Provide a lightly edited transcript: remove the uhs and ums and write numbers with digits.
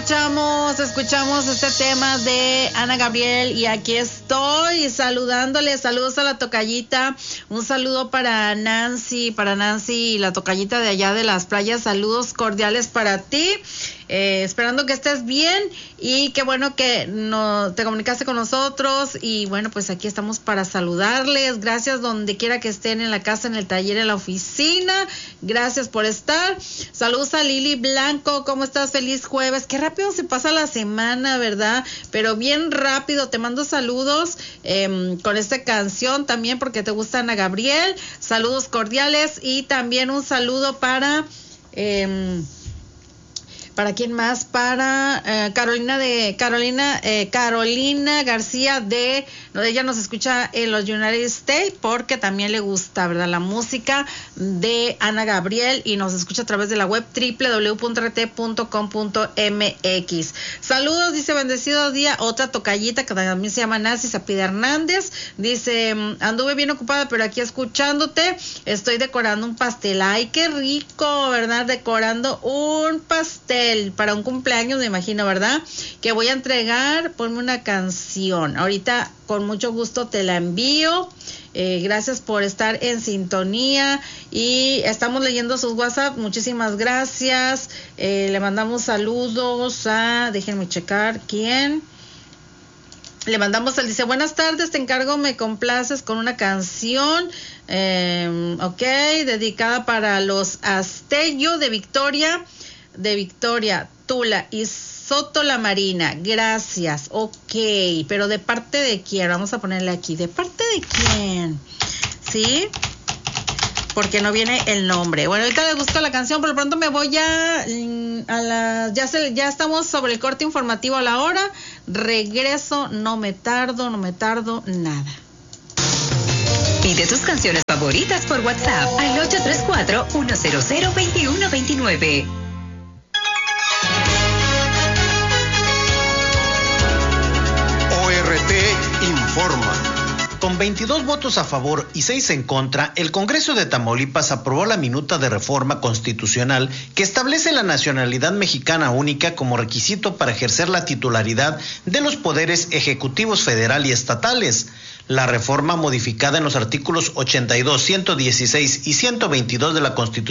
escuchamos este tema de Ana Gabriel y aquí estoy saludándole. Saludos a la tocallita, un saludo para Nancy y la tocallita de allá de las playas, saludos cordiales para ti. Esperando que estés bien y qué bueno que te comunicaste con nosotros y bueno, pues aquí estamos para saludarles. Gracias donde quiera que estén, en la casa, en el taller, en la oficina. Gracias por estar. Saludos a Lili Blanco, ¿cómo estás? Feliz jueves. Qué rápido se pasa la semana, ¿verdad? Pero bien rápido. Te mando saludos con esta canción también porque te gusta Ana Gabriel. Saludos cordiales y también un saludo ¿para quién más? Para Carolina García ella nos escucha en los United States porque también le gusta, ¿verdad? La música de Ana Gabriel y nos escucha a través de la web www.rt.com.mx. Saludos, dice bendecido día, otra tocallita que también se llama Nancy Zapida Hernández, dice anduve bien ocupada pero aquí escuchándote, estoy decorando un pastel. Ay, qué rico, ¿verdad? Decorando un pastel para un cumpleaños, me imagino, ¿verdad? Que voy a entregar, ponme una canción. Ahorita con mucho gusto te la envío. Gracias por estar en sintonía y estamos leyendo sus WhatsApp. Muchísimas gracias. Le mandamos saludos déjenme checar quién. Le mandamos dice, buenas tardes, te encargo, me complaces con una canción, dedicada para los Astello de Victoria, Tula y Soto La Marina. Gracias. Ok, pero ¿de parte de quién? Vamos a ponerle aquí, ¿de parte de quién? ¿Sí? Porque no viene el nombre. Bueno, ahorita les busco la canción, por lo pronto me voy ya estamos sobre el corte informativo a la hora. Regreso, no me tardo nada. Pide tus canciones favoritas por WhatsApp al 834-100-2129. Informa. Con 22 votos a favor y 6 en contra, el Congreso de Tamaulipas aprobó la minuta de reforma constitucional que establece la nacionalidad mexicana única como requisito para ejercer la titularidad de los poderes ejecutivos federal y estatales. La reforma, modificada en los artículos 82, 116 y 122 de la Constitución